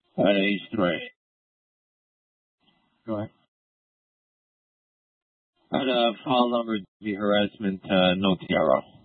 At age 3. Go ahead. At file number, the harassment, no tiara.